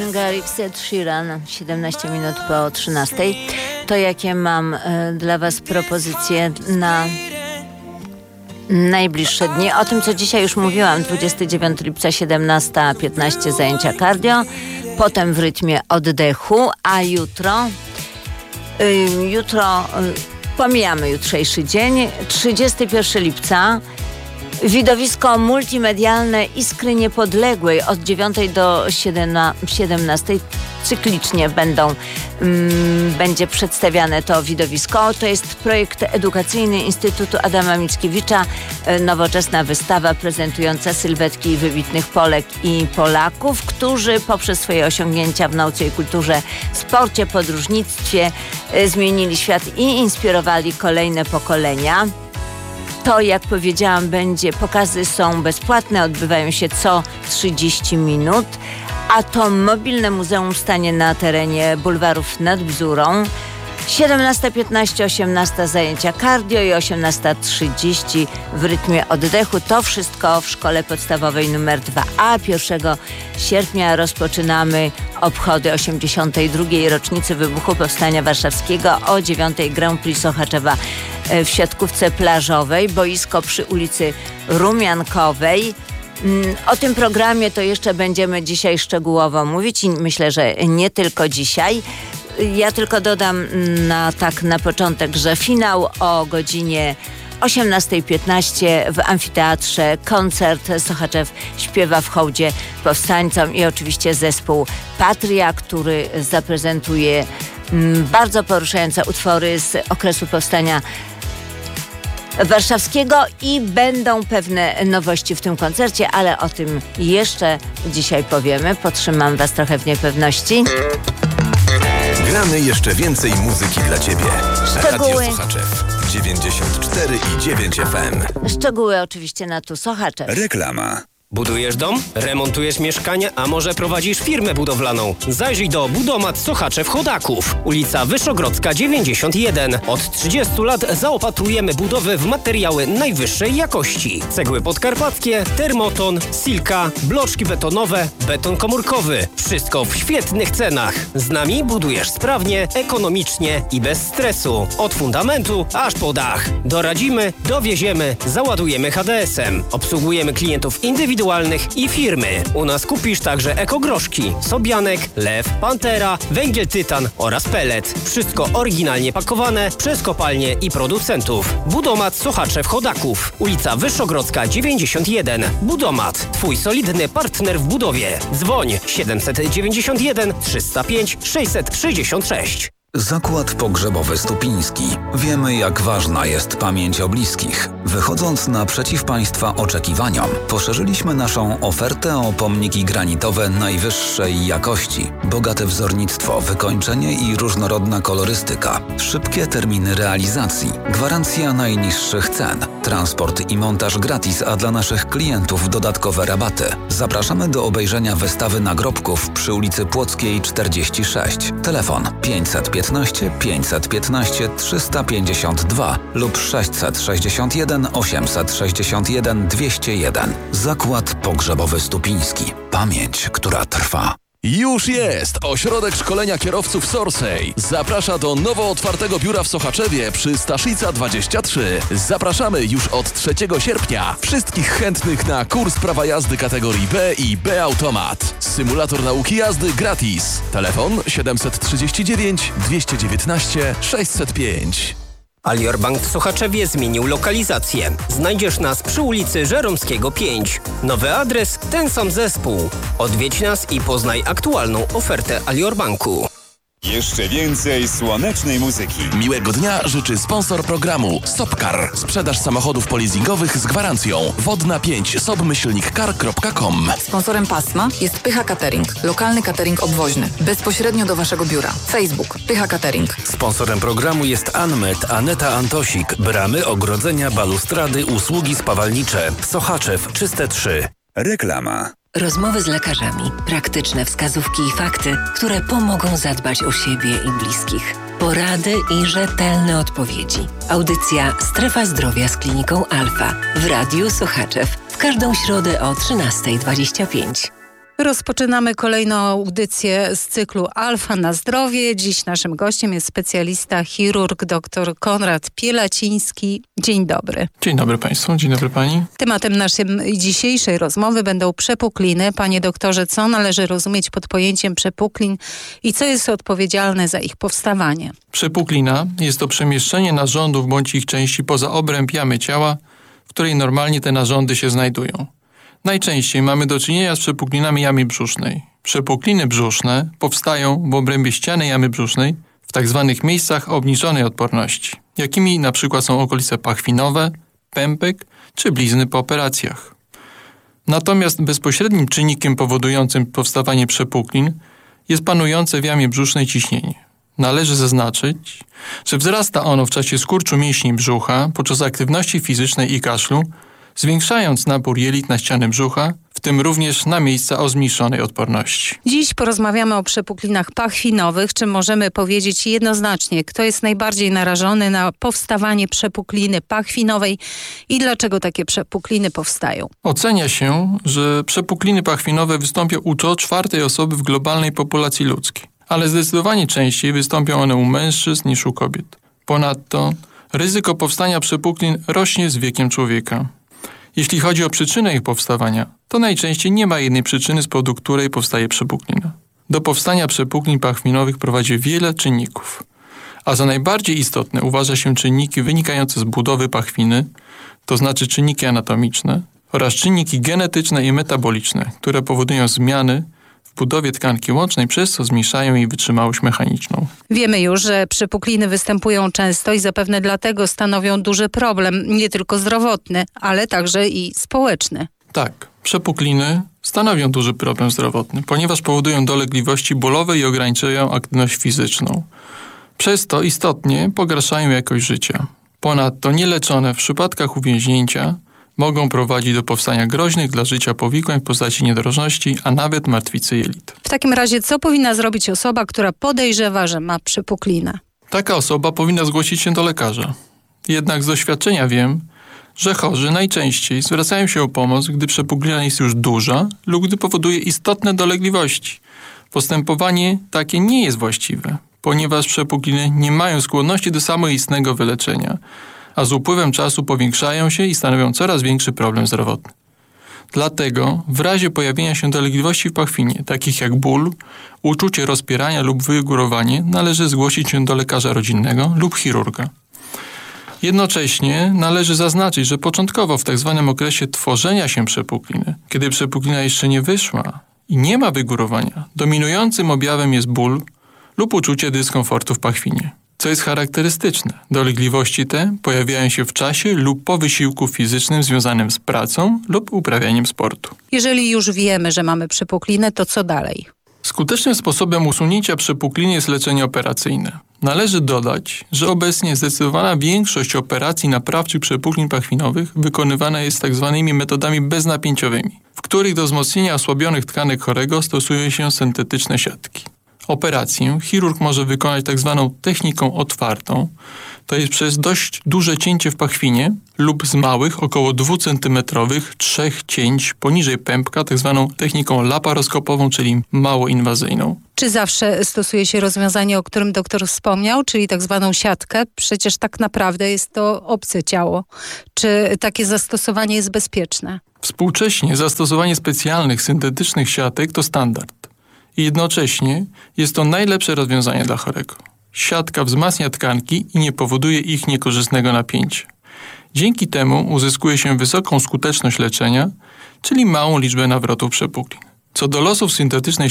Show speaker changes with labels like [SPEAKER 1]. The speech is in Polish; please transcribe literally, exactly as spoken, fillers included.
[SPEAKER 1] Martin Garrix, Ed Sheeran, siedemnaście minut po trzynastej. To jakie mam y, dla Was propozycje na najbliższe dni. O tym, co dzisiaj już mówiłam, dwudziestego dziewiątego lipca, siedemnasta piętnaście zajęcia cardio, potem w rytmie oddechu, a jutro, y, jutro y, pomijamy jutrzejszy dzień, trzydziestego pierwszego lipca, widowisko multimedialne Iskry Niepodległej od dziewiątej do siedemnastej. Cyklicznie będą, mm, będzie przedstawiane to widowisko. To jest projekt edukacyjny Instytutu Adama Mickiewicza. Nowoczesna wystawa prezentująca sylwetki wybitnych Polek i Polaków, którzy poprzez swoje osiągnięcia w nauce i kulturze, sporcie, podróżnictwie e, zmienili świat i inspirowali kolejne pokolenia. To, jak powiedziałam, będzie, pokazy są bezpłatne, odbywają się co trzydzieści minut, a to mobilne muzeum stanie na terenie bulwarów nad Bzurą. siedemnasta piętnaście, osiemnasta zajęcia cardio i osiemnasta trzydzieści w rytmie oddechu. To wszystko w szkole podstawowej numer dwa A. pierwszego sierpnia rozpoczynamy obchody osiemdziesiątej drugiej rocznicy wybuchu Powstania Warszawskiego. O dziewiątej Grand Prix Sochaczewa w siatkówce plażowej, boisko przy ulicy Rumiankowej. O tym programie to jeszcze będziemy dzisiaj szczegółowo mówić i myślę, że nie tylko dzisiaj. Ja tylko dodam na tak na początek, że finał o godzinie osiemnasta piętnaście w amfiteatrze, koncert Sochaczew śpiewa w hołdzie powstańcom i oczywiście zespół Patria, który zaprezentuje bardzo poruszające utwory z okresu powstania warszawskiego i będą pewne nowości w tym koncercie, ale o tym jeszcze dzisiaj powiemy. Potrzymam Was trochę w niepewności.
[SPEAKER 2] Gramy jeszcze więcej muzyki dla Ciebie.
[SPEAKER 1] Szczegóły.
[SPEAKER 2] Radio Sochaczew dziewięćdziesiąt cztery i dziewięć F M.
[SPEAKER 1] Szczegóły oczywiście na Tu Sochaczew.
[SPEAKER 2] Reklama.
[SPEAKER 3] Budujesz dom? Remontujesz mieszkanie? A może prowadzisz firmę budowlaną? Zajrzyj do Budomat Sochaczew Chodaków. Ulica Wyszogrodzka dziewięćdziesiąt jeden. Od trzydziestu lat zaopatrujemy budowy w materiały najwyższej jakości. Cegły podkarpackie, termoton, silka, bloczki betonowe, beton komórkowy. Wszystko w świetnych cenach. Z nami budujesz sprawnie, ekonomicznie i bez stresu. Od fundamentu aż po dach. Doradzimy, dowieziemy, załadujemy H D S-em. Obsługujemy klientów indywidualnych i firmy. U nas kupisz także ekogroszki, Sobianek, Lew, Pantera, węgiel tytan oraz pellet. Wszystko oryginalnie pakowane przez kopalnie i producentów. Budomat Sochaczew Chodaków. Ulica Wyszogrodzka dziewięćdziesiąt jeden. Budomat. Twój solidny partner w budowie. Dzwoń siedemset dziewięćdziesiąt jeden trzysta pięć sześćset sześćdziesiąt sześć.
[SPEAKER 4] Zakład Pogrzebowy Stupiński. Wiemy, jak ważna jest pamięć o bliskich. Wychodząc naprzeciw Państwa oczekiwaniom, poszerzyliśmy naszą ofertę o pomniki granitowe najwyższej jakości. Bogate wzornictwo, wykończenie i różnorodna kolorystyka. Szybkie terminy realizacji. Gwarancja najniższych cen. Transport i montaż gratis, a dla naszych klientów dodatkowe rabaty. Zapraszamy do obejrzenia wystawy nagrobków przy ulicy Płockiej czterdzieści sześć. Telefon pięćset piętnaście pięćset piętnaście trzysta pięćdziesiąt dwa lub sześćset sześćdziesiąt jeden osiemset sześćdziesiąt jeden dwieście jeden. Zakład Pogrzebowy Stupiński. Pamięć, która trwa.
[SPEAKER 5] Już jest! Ośrodek Szkolenia Kierowców Sorsej zaprasza do nowo otwartego biura w Sochaczewie przy Staszica dwadzieścia trzy. Zapraszamy już od trzeciego sierpnia. Wszystkich chętnych na kurs prawa jazdy kategorii B i B Automat. Symulator nauki jazdy gratis. Telefon siedemset trzydzieści dziewięć dwieście dziewiętnaście sześćset pięć.
[SPEAKER 3] Alior Bank w Sochaczewie zmienił lokalizację. Znajdziesz nas przy ulicy Żeromskiego pięć. Nowy adres, ten sam zespół. Odwiedź nas i poznaj aktualną ofertę Alior Banku.
[SPEAKER 2] Jeszcze więcej słonecznej muzyki.
[SPEAKER 5] Miłego dnia życzy sponsor programu Sopcar. Sprzedaż samochodów polizingowych z gwarancją. Wodna pięć sobmyślnik car kropka com.
[SPEAKER 6] Sponsorem pasma jest Pycha Catering. Lokalny catering obwoźny. Bezpośrednio do Waszego biura. Facebook Pycha Catering.
[SPEAKER 7] Sponsorem programu jest Anmet, Aneta Antosik. Bramy, ogrodzenia, balustrady, usługi spawalnicze. Sochaczew Czyste trzy.
[SPEAKER 2] Reklama.
[SPEAKER 8] Rozmowy z lekarzami, praktyczne wskazówki i fakty, które pomogą zadbać o siebie i bliskich. Porady i rzetelne odpowiedzi. Audycja Strefa Zdrowia z Kliniką Alfa w Radiu Sochaczew w każdą środę o trzynasta dwadzieścia pięć.
[SPEAKER 9] Rozpoczynamy kolejną audycję z cyklu Alfa na zdrowie. Dziś naszym gościem jest specjalista, chirurg dr Konrad Pielaciński. Dzień dobry.
[SPEAKER 10] Dzień dobry Państwu, dzień dobry Pani.
[SPEAKER 9] Tematem naszej dzisiejszej rozmowy będą przepukliny. Panie doktorze, co należy rozumieć pod pojęciem przepuklin i co jest odpowiedzialne za ich powstawanie?
[SPEAKER 10] Przepuklina jest to przemieszczenie narządów bądź ich części poza obręb jamy ciała, w której normalnie te narządy się znajdują. Najczęściej mamy do czynienia z przepuklinami jamy brzusznej. Przepukliny brzuszne powstają w obrębie ściany jamy brzusznej w tzw. miejscach o obniżonej odporności, jakimi na przykład są okolice pachwinowe, pępek czy blizny po operacjach. Natomiast bezpośrednim czynnikiem powodującym powstawanie przepuklin jest panujące w jamie brzusznej ciśnienie. Należy zaznaczyć, że wzrasta ono w czasie skurczu mięśni brzucha podczas aktywności fizycznej i kaszlu, zwiększając napór jelit na ściany brzucha, w tym również na miejsca o zmniejszonej odporności.
[SPEAKER 9] Dziś porozmawiamy o przepuklinach pachwinowych. Czy możemy powiedzieć jednoznacznie, kto jest najbardziej narażony na powstawanie przepukliny pachwinowej i dlaczego takie przepukliny powstają?
[SPEAKER 10] Ocenia się, że przepukliny pachwinowe wystąpią u co czwartej osoby w globalnej populacji ludzkiej, ale zdecydowanie częściej wystąpią one u mężczyzn niż u kobiet. Ponadto ryzyko powstania przepuklin rośnie z wiekiem człowieka. Jeśli chodzi o przyczynę ich powstawania, to najczęściej nie ma jednej przyczyny, z powodu której powstaje przepuklina. Do powstania przepuklin pachwinowych prowadzi wiele czynników, a za najbardziej istotne uważa się czynniki wynikające z budowy pachwiny, to znaczy czynniki anatomiczne, oraz czynniki genetyczne i metaboliczne, które powodują zmiany w budowie tkanki łącznej, przez co zmniejszają jej wytrzymałość mechaniczną.
[SPEAKER 9] Wiemy już, że przepukliny występują często i zapewne dlatego stanowią duży problem, nie tylko zdrowotny, ale także i społeczny.
[SPEAKER 10] Tak, przepukliny stanowią duży problem zdrowotny, ponieważ powodują dolegliwości bólowe i ograniczają aktywność fizyczną. Przez to istotnie pogarszają jakość życia. Ponadto nieleczone w przypadkach uwięźnięcia mogą prowadzić do powstania groźnych dla życia powikłań w postaci niedrożności, a nawet martwicy jelit.
[SPEAKER 9] W takim razie co powinna zrobić osoba, która podejrzewa, że ma przepuklinę?
[SPEAKER 10] Taka osoba powinna zgłosić się do lekarza. Jednak z doświadczenia wiem, że chorzy najczęściej zwracają się o pomoc, gdy przepuklina jest już duża lub gdy powoduje istotne dolegliwości. Postępowanie takie nie jest właściwe, ponieważ przepukliny nie mają skłonności do samoistnego wyleczenia, a z upływem czasu powiększają się i stanowią coraz większy problem zdrowotny. Dlatego w razie pojawienia się dolegliwości w pachwinie, takich jak ból, uczucie rozpierania lub wygórowanie, należy zgłosić się do lekarza rodzinnego lub chirurga. Jednocześnie należy zaznaczyć, że początkowo w tzw. okresie tworzenia się przepukliny, kiedy przepuklina jeszcze nie wyszła i nie ma wygórowania, dominującym objawem jest ból lub uczucie dyskomfortu w pachwinie. Co jest charakterystyczne, dolegliwości te pojawiają się w czasie lub po wysiłku fizycznym związanym z pracą lub uprawianiem sportu.
[SPEAKER 9] Jeżeli już wiemy, że mamy przepuklinę, to co dalej?
[SPEAKER 10] Skutecznym sposobem usunięcia przepukliny jest leczenie operacyjne. Należy dodać, że obecnie zdecydowana większość operacji naprawczych przepuklin pachwinowych wykonywana jest tak zwanymi metodami beznapięciowymi, w których do wzmocnienia osłabionych tkanek chorego stosuje się syntetyczne siatki. Operację chirurg może wykonać tak zwaną techniką otwartą, to jest przez dość duże cięcie w pachwinie lub z małych, około dwucentymetrowych, trzech cięć poniżej pępka, tak zwaną techniką laparoskopową, czyli mało inwazyjną.
[SPEAKER 9] Czy zawsze stosuje się rozwiązanie, o którym doktor wspomniał, czyli tak zwaną siatkę? Przecież tak naprawdę jest to obce ciało. Czy takie zastosowanie jest bezpieczne?
[SPEAKER 10] Współcześnie zastosowanie specjalnych, syntetycznych siatek to standard. I jednocześnie jest to najlepsze rozwiązanie dla chorego. Siatka wzmacnia tkanki i nie powoduje ich niekorzystnego napięcia. Dzięki temu uzyskuje się wysoką skuteczność leczenia, czyli małą liczbę nawrotów przepuklin. Co do losów syntetycznej